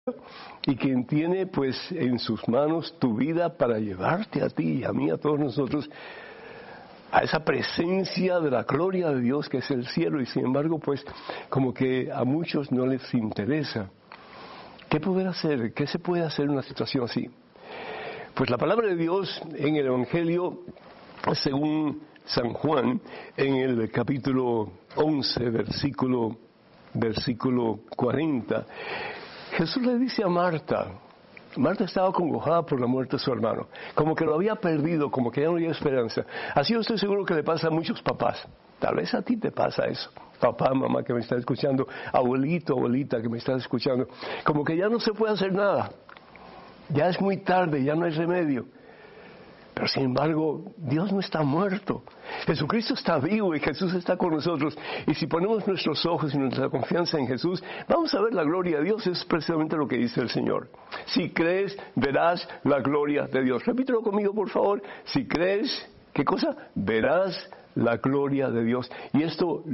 y quien tiene pues en sus manos tu vida para llevarte a ti y a mí, a todos nosotros, a esa presencia de la gloria de Dios que es el cielo. Y sin embargo pues como que a muchos no les interesa. ¿Qué poder hacer? ¿Qué se puede hacer en una situación así? Pues la palabra de Dios en el Evangelio según San Juan, en el capítulo 11, versículo 40, Jesús le dice a Marta estaba acongojada por la muerte de su hermano, como que lo había perdido, como que ya no había esperanza. Así yo estoy seguro que le pasa a muchos papás. Tal vez a ti te pasa eso, papá, mamá que me está escuchando, abuelito, abuelita que me está escuchando, como que ya no se puede hacer nada, ya es muy tarde, ya no hay remedio. Pero sin embargo, Dios no está muerto. Jesucristo está vivo y Jesús está con nosotros. Y si ponemos nuestros ojos y nuestra confianza en Jesús, vamos a ver la gloria de Dios. Eso es precisamente lo que dice el Señor. Si crees, verás la gloria de Dios. Repítelo conmigo, por favor. Si crees, ¿qué cosa? Verás la gloria de Dios. Y esto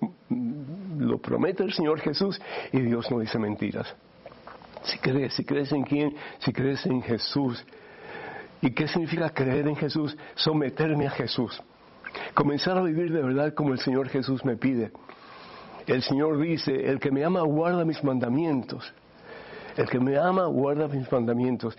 lo promete el Señor Jesús y Dios no dice mentiras. Si crees en quién, si crees en Jesús. ¿Y qué significa creer en Jesús? Someterme a Jesús. Comenzar a vivir de verdad como el Señor Jesús me pide. El Señor dice, el que me ama guarda mis mandamientos. El que me ama guarda mis mandamientos.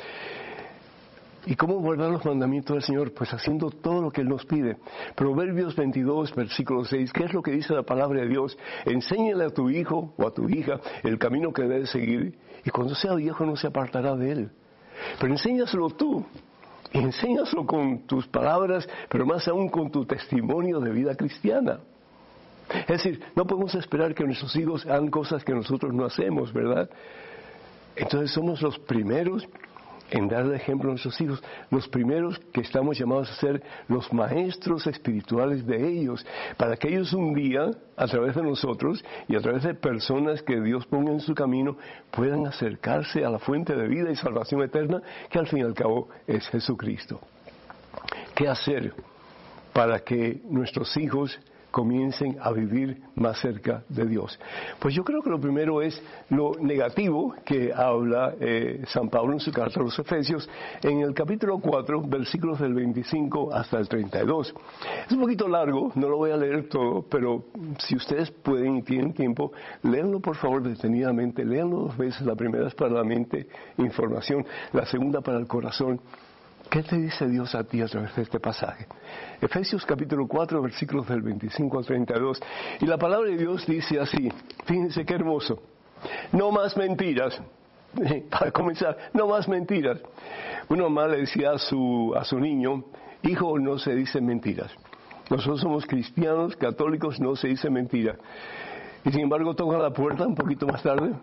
¿Y cómo guardar los mandamientos del Señor? Pues haciendo todo lo que Él nos pide. Proverbios 22, versículo 6, ¿qué es lo que dice la palabra de Dios? Enséñale a tu hijo o a tu hija el camino que debe seguir, y cuando sea viejo no se apartará de él. Pero enséñaselo tú. Y enséñaselo con tus palabras, pero más aún con tu testimonio de vida cristiana. Es decir, no podemos esperar que nuestros hijos hagan cosas que nosotros no hacemos, ¿verdad? Entonces somos los primeros en darle ejemplo a nuestros hijos, los primeros que estamos llamados a ser los maestros espirituales de ellos, para que ellos un día, a través de nosotros y a través de personas que Dios ponga en su camino, puedan acercarse a la fuente de vida y salvación eterna, que al fin y al cabo es Jesucristo. ¿Qué hacer para que nuestros hijos comiencen a vivir más cerca de Dios? Pues yo creo que lo primero es lo negativo que habla San Pablo en su carta a los Efesios, en el capítulo 4, versículos del 25 hasta el 32. Es un poquito largo, no lo voy a leer todo, pero si ustedes pueden y tienen tiempo, léanlo por favor detenidamente, léanlo 2 veces, la primera es para la mente, información, la segunda para el corazón. ¿Qué te dice Dios a ti a través de este pasaje? Efesios capítulo 4, versículos del 25 al 32. Y la palabra de Dios dice así, fíjense qué hermoso. No más mentiras. Para comenzar, no más mentiras. Una mamá le decía a su niño, hijo, no se dicen mentiras. Nosotros somos cristianos, católicos, no se dice mentira. Y sin embargo toca la puerta un poquito más tarde.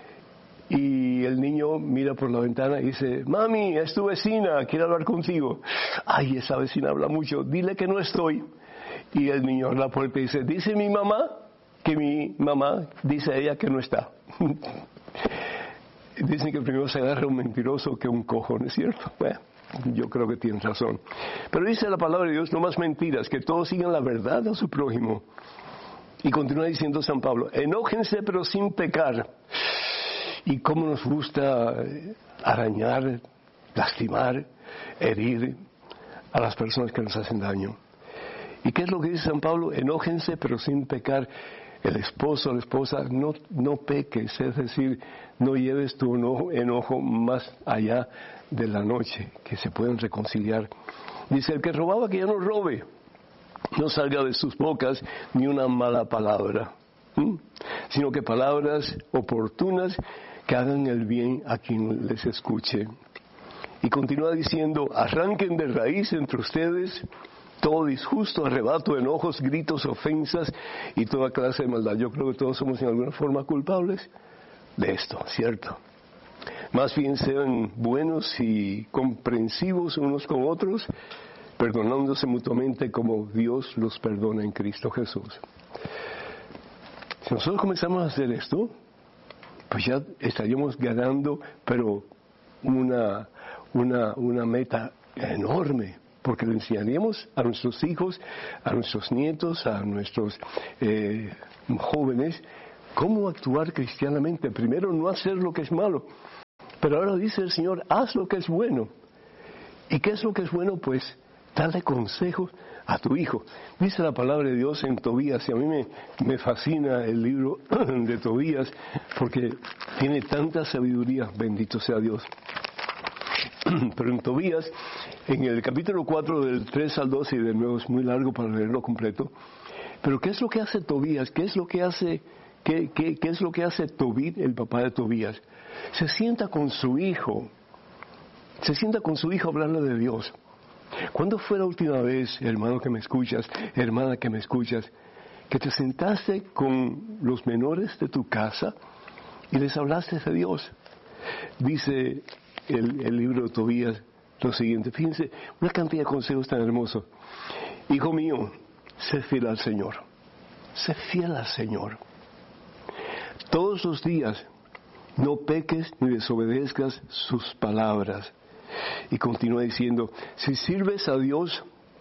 Y el niño mira por la ventana y dice, mami, es tu vecina, quiere hablar contigo. Ay, esa vecina habla mucho, dile que no estoy. Y el niño abre la puerta y dice, dice mi mamá que mi mamá dice a ella que no está. Dicen que primero se agarra un mentiroso que un cojo, ¿no es cierto? Bueno, yo creo que tienen razón. Pero dice la palabra de Dios, no más mentiras, que todos sigan la verdad a su prójimo. Y continúa diciendo San Pablo, enójense pero sin pecar. Y cómo nos gusta arañar, lastimar, herir a las personas que nos hacen daño. ¿Y qué es lo que dice San Pablo? Enójense pero sin pecar. El esposo, la esposa, no peques, es decir, no lleves tu enojo más allá de la noche, que se pueden reconciliar. Dice, el que robaba que ya no robe, no salga de sus bocas ni una mala palabra, sino que palabras oportunas que hagan el bien a quien les escuche. Y continúa diciendo, arranquen de raíz entre ustedes todo disgusto, arrebato, enojos, gritos, ofensas y toda clase de maldad. Yo creo que todos somos en alguna forma culpables de esto, ¿cierto? Más bien sean buenos y comprensivos unos con otros, perdonándose mutuamente como Dios los perdona en Cristo Jesús. Si nosotros comenzamos a hacer esto, pues ya estaríamos ganando, pero una meta enorme, porque le enseñaríamos a nuestros hijos, a nuestros nietos, a nuestros jóvenes, cómo actuar cristianamente. Primero, no hacer lo que es malo. Pero ahora dice el Señor, haz lo que es bueno. ¿Y qué es lo que es bueno? Pues darle consejos a tu hijo. Dice la palabra de Dios en Tobías, y a mí me fascina el libro de Tobías, porque tiene tanta sabiduría, bendito sea Dios. Pero en Tobías, en el capítulo 4 del 3 al 12, y de nuevo es muy largo para leerlo completo, pero ¿qué es lo que hace Tobías? ¿Qué es lo que hace Tobit, el papá de Tobías? Se sienta con su hijo a hablarle de Dios. ¿Cuándo fue la última vez, hermano que me escuchas, hermana que me escuchas, que te sentaste con los menores de tu casa y les hablaste de Dios? Dice el libro de Tobías lo siguiente, fíjense, una cantidad de consejos tan hermosos. Hijo mío, sé fiel al Señor. Sé fiel al Señor. Todos los días no peques ni desobedezcas sus palabras. Y continúa diciendo, si sirves a Dios,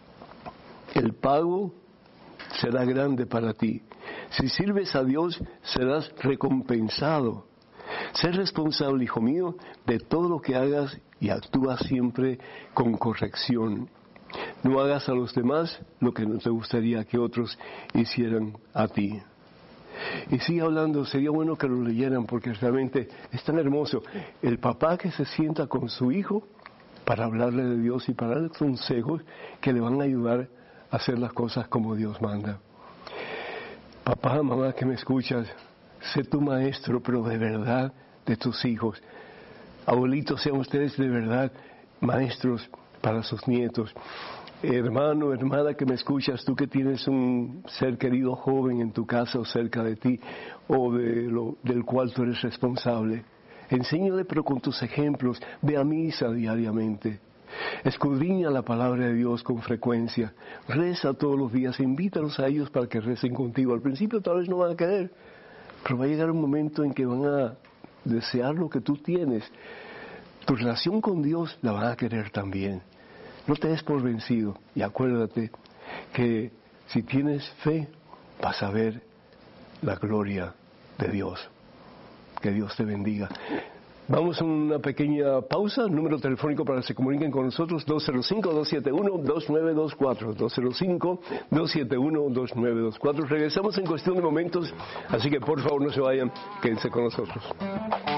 el pago será grande para ti. Si sirves a Dios, serás recompensado. Sé responsable, hijo mío, de todo lo que hagas y actúa siempre con corrección. No hagas a los demás lo que no te gustaría que otros hicieran a ti. Y sigue hablando, sería bueno que lo leyeran porque realmente es tan hermoso. El papá que se sienta con su hijo para hablarle de Dios y para darle consejos que le van a ayudar a hacer las cosas como Dios manda. Papá, mamá que me escuchas, sé tu maestro, pero de verdad, de tus hijos. Abuelitos, sean ustedes de verdad maestros para sus nietos. Hermano, hermana que me escuchas, tú que tienes un ser querido joven en tu casa o cerca de ti, o del cual tú eres responsable, enséñale pero con tus ejemplos, ve a misa diariamente, escudriña la palabra de Dios con frecuencia, reza todos los días, invítalos a ellos para que recen contigo. Al principio tal vez no van a querer, pero va a llegar un momento en que van a desear lo que tú tienes. Tu relación con Dios la van a querer también. No te des por vencido y acuérdate que si tienes fe vas a ver la gloria de Dios. Que Dios te bendiga. Vamos a una pequeña pausa. Número telefónico para que se comuniquen con nosotros, 205-271-2924. 205-271-2924. Regresamos en cuestión de momentos, así que por favor no se vayan, quédense con nosotros.